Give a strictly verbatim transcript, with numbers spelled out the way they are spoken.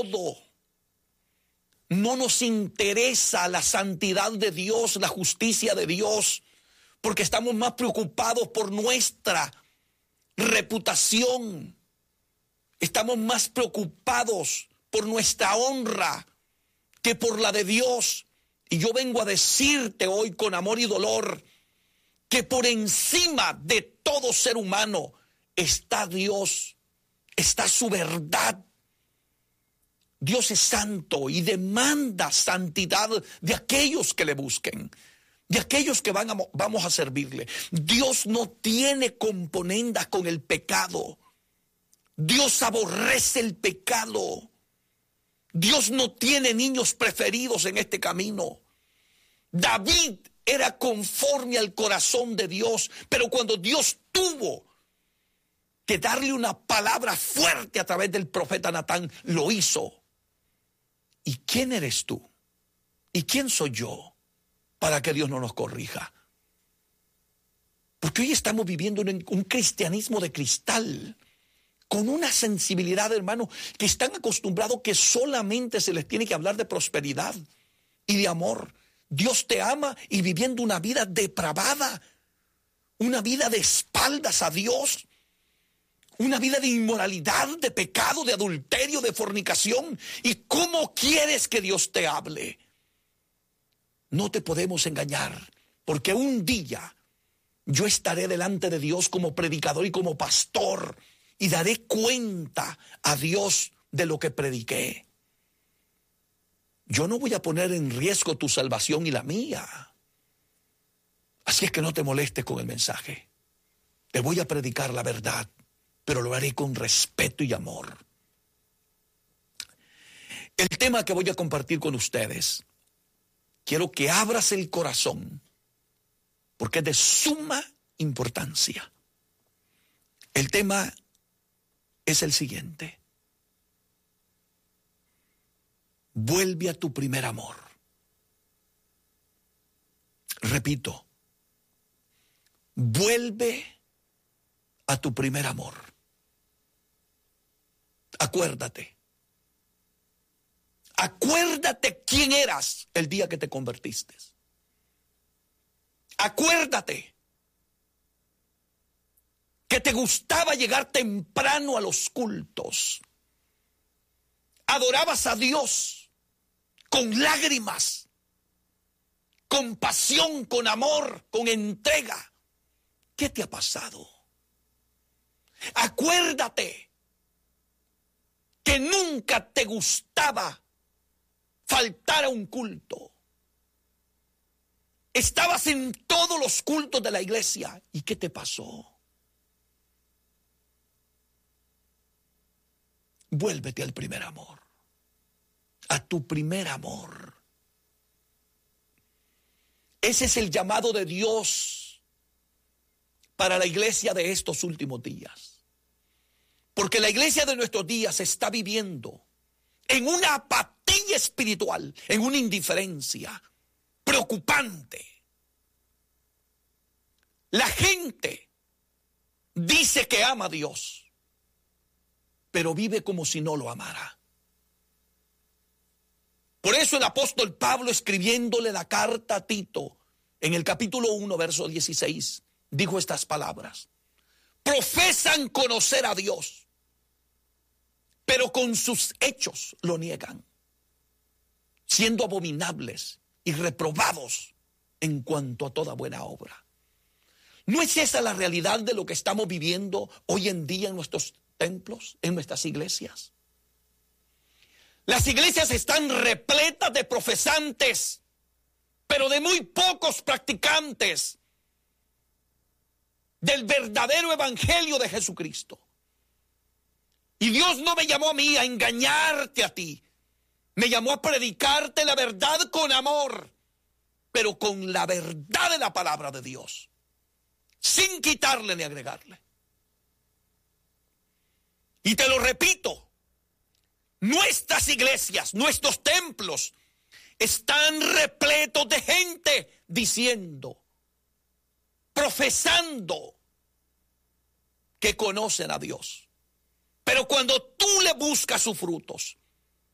todo. No nos interesa la santidad de Dios, la justicia de Dios, porque estamos más preocupados por nuestra reputación. Estamos más preocupados por nuestra honra que por la de Dios. Y yo vengo a decirte hoy con amor y dolor que por encima de todo ser humano está Dios, está su verdad. Dios es santo y demanda santidad de aquellos que le busquen, de aquellos que van a, vamos a servirle. Dios no tiene componendas con el pecado. Dios aborrece el pecado. Dios no tiene niños preferidos en este camino. David era conforme al corazón de Dios, pero cuando Dios tuvo que darle una palabra fuerte a través del profeta Natán, lo hizo. ¿Y quién eres tú? ¿Y quién soy yo para que Dios no nos corrija? Porque hoy estamos viviendo un, un cristianismo de cristal, con una sensibilidad, hermano, que están acostumbrados que solamente se les tiene que hablar de prosperidad y de amor. Dios te ama y viviendo una vida depravada, una vida de espaldas a Dios, una vida de inmoralidad, de pecado, de adulterio, de fornicación. ¿Y cómo quieres que Dios te hable? No te podemos engañar, porque un día yo estaré delante de Dios como predicador y como pastor y daré cuenta a Dios de lo que prediqué. Yo no voy a poner en riesgo tu salvación y la mía. Así es que no te molestes con el mensaje. Te voy a predicar la verdad, pero lo haré con respeto y amor. El tema que voy a compartir con ustedes, quiero que abras el corazón, porque es de suma importancia. El tema es el siguiente: vuelve a tu primer amor. Repito, vuelve a tu primer amor. Acuérdate. Acuérdate quién eras el día que te convertiste. Acuérdate que te gustaba llegar temprano a los cultos. Adorabas a Dios con lágrimas, con pasión, con amor, con entrega. ¿Qué te ha pasado? Acuérdate que nunca te gustaba faltar a un culto. Estabas en todos los cultos de la iglesia. ¿Y qué te pasó? Vuélvete al primer amor, a tu primer amor. Ese es el llamado de Dios para la iglesia de estos últimos días. Porque la iglesia de nuestros días está viviendo en una apatía espiritual, en una indiferencia preocupante. La gente dice que ama a Dios, pero vive como si no lo amara. Por eso el apóstol Pablo, escribiéndole la carta a Tito, en el capítulo uno, verso dieciséis, dijo estas palabras: profesan conocer a Dios, pero con sus hechos lo niegan, siendo abominables y reprobados en cuanto a toda buena obra. ¿No es esa la realidad de lo que estamos viviendo hoy en día en nuestros templos, en nuestras iglesias? Las iglesias están repletas de profesantes, pero de muy pocos practicantes del verdadero evangelio de Jesucristo. Y Dios no me llamó a mí a engañarte a ti, me llamó a predicarte la verdad con amor, pero con la verdad de la palabra de Dios, sin quitarle ni agregarle. Y te lo repito, nuestras iglesias, nuestros templos están repletos de gente diciendo, profesando que conocen a Dios. Pero cuando tú le buscas sus frutos,